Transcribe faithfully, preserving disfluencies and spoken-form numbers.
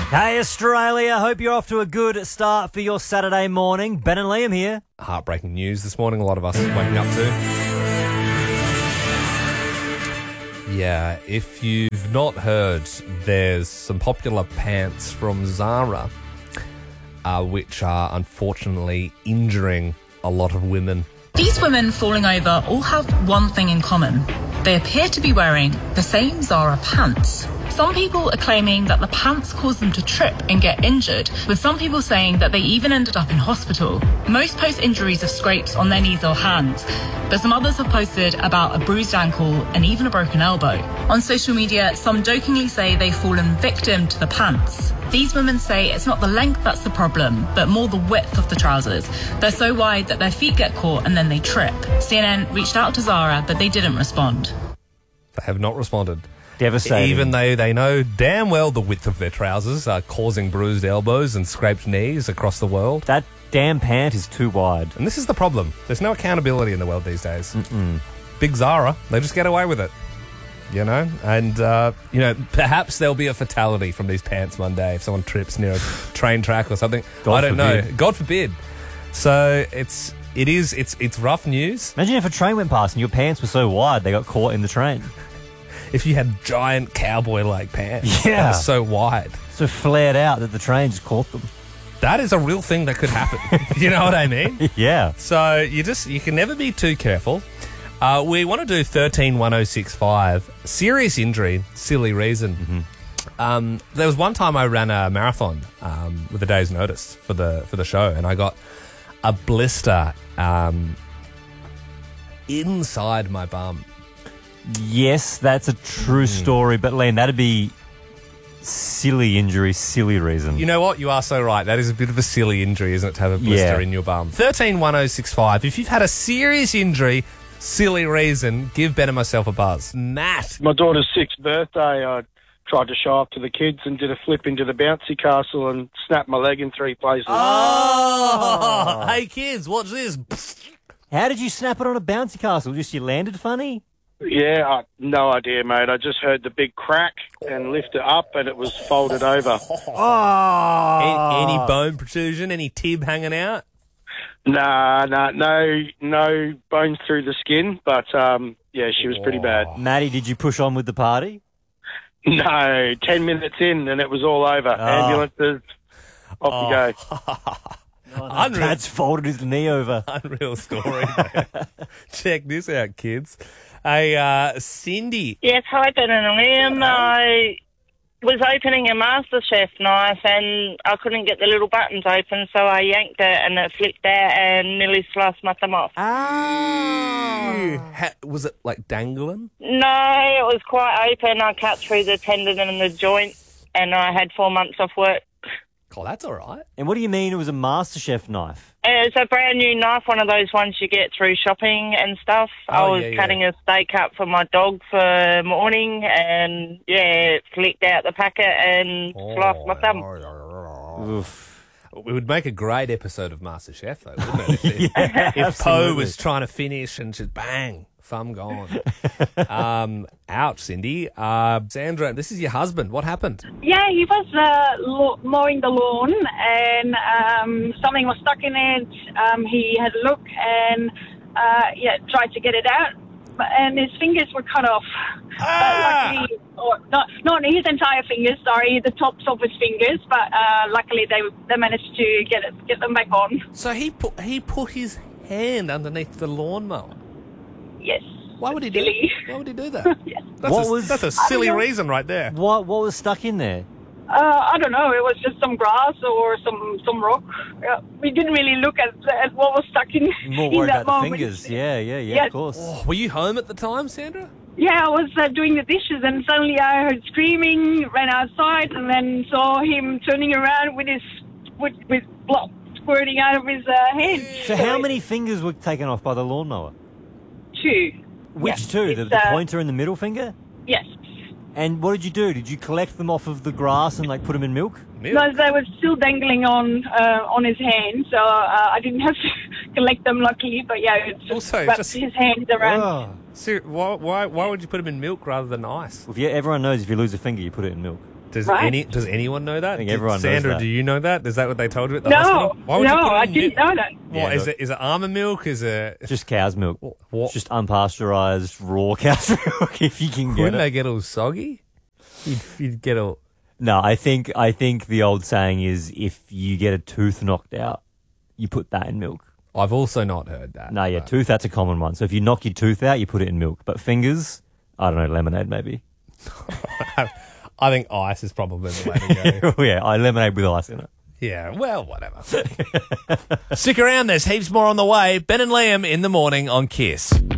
Hey Australia, hope you're off to a good start for your Saturday morning. Ben and Liam here. Heartbreaking news this morning, a lot of us waking up to. Yeah, if you've not heard, there's some popular pants from Zara, uh, which are unfortunately injuring a lot of women. These women falling over all have one thing in common. They appear to be wearing the same Zara pants. Some people are claiming that the pants caused them to trip and get injured, with some people saying that they even ended up in hospital. Most post injuries of scrapes on their knees or hands, but some others have posted about a bruised ankle and even a broken elbow. On social media, some jokingly say they've fallen victim to the pants. These women say it's not the length that's the problem, but more the width of the trousers. They're so wide that their feet get caught and then they trip. C N N reached out to Zara, but they didn't respond. They have not responded. Devastating. Even though they know damn well the width of their trousers are causing bruised elbows and scraped knees across the world. That damn pant is too wide. And this is the problem. There's no accountability in the world these days. Mm-mm. Big Zara, they just get away with it. You know? And, uh, you know, perhaps there'll be a fatality from these pants one day if someone trips near a train track or something. God I don't forbid. know. God forbid. So it's it is it's it's rough news. Imagine if a train went past and your pants were so wide they got caught in the train. If you had giant cowboy-like pants Yeah. that are so wide. So flared out that the train just caught them. That is a real thing that could happen. You know what I mean? Yeah. So you just you can never be too careful. Uh, we want to do thirteen one oh six five. Serious injury, silly reason. Mm-hmm. Um, there was one time I ran a marathon um, with a day's notice for the for the show, and I got a blister um, inside my bum. Yes, that's a true Mm. story, but Liam, that'd be silly injury, silly reason. You know what? You are so right. That is a bit of a silly injury, isn't it, to have a blister Yeah. in your bum? thirteen one oh six five. If you've had a serious injury, silly reason, give Ben and myself a buzz. Matt. My daughter's sixth birthday, I tried to show off to the kids and did a flip into the bouncy castle and snapped my leg in three places. Oh! Hey, kids, watch this. How did you snap it on a bouncy castle? Just you landed funny? Yeah, I, no idea, mate. I just heard the big crack and lifted up and it was folded over. Oh! Any, any bone protrusion? Any tib hanging out? Nah, nah, no, no bones through the skin, but um, yeah, she was pretty bad. Maddie, did you push on with the party? No, ten minutes in and it was all over. Ambulances, off you go. Unreal. Dad's folded his knee over. Unreal story. Check this out, kids. Hey, uh, Cindy. Yes, hi Ben and Liam. I was opening a MasterChef knife and I couldn't get the little buttons open, so I yanked it and it flipped out and nearly sliced my thumb off. Ah. Ha- was it like dangling? No, it was quite open. I cut through the tendon and the joint and I had four months off work. Oh, that's all right. And what do you mean it was a MasterChef knife? It's a brand new knife, one of those ones you get through shopping and stuff. Oh, I was yeah, yeah. cutting a steak up for my dog for morning and, yeah, it flicked out the packet and sliced my thumb. Oof. It would make a great episode of MasterChef, though, wouldn't it? If, Yeah, if Poe absolutely. was trying to finish and just bang, thumb gone. um, ouch, Cindy. Uh, Sandra, this is your husband. What happened? Yeah, he was uh, lo- mowing the lawn and um, something was stuck in it. Um, he had a look and uh, yeah, tried to get it out, but, and his fingers were cut off. Ah! But luckily, or not, not his entire fingers, sorry, the tops of his fingers. But uh, luckily, they they managed to get it, get them back on. So he put he put his hand underneath the lawnmower. Yes. Why would he do Silly. Why would he do that? Yes. That's, What a, was- that's a silly know. reason right there. What What was stuck in there? Uh, I don't know. It was just some grass or some some rock. Uh, we didn't really look at, at what was stuck in, More in worried that about the moment. fingers. Yeah, yeah, yeah, Yes. of course. Oh, were you home at the time, Sandra? Yeah, I was uh, doing the dishes and suddenly I heard screaming, ran outside and then saw him turning around with his with, with blood squirting out of his uh, head. So how many fingers were taken off by the lawnmower? Two. Which Yeah, two? The, it's, the uh, pointer and the middle finger? Yes. And what did you do? Did you collect them off of the grass and like put them in milk? No, they were still dangling on uh, on his hand, so uh, I didn't have to collect them, luckily. But yeah, it just Also, wrapped just- his hands around. Oh. Ser- why, why, why would you put him in milk rather than ice? If you, everyone knows if you lose a finger, you put it in milk. Does Right. any does anyone know that? I think Did- everyone knows Sandra, that. do you know that? Is that what they told you at the No, hospital? Why would you no, put it I in didn't milk? know that. What Yeah, is look. it? Is it almond milk? Is it? Just cow's milk. What? Just unpasteurized raw cow's milk if you can get Wouldn't it. they get all soggy? You'd, you'd get all. No, I think I think the old saying is if you get a tooth knocked out, you put that in milk. I've also not heard that. No, yeah, but- tooth, that's a common one. So if you knock your tooth out, you put it in milk. But fingers, I don't know, lemonade maybe. I think ice is probably the way to go. Oh, yeah, I lemonade with ice in it. Yeah, well, whatever. Stick around, there's heaps more on the way. Ben and Liam in the morning on Kiss.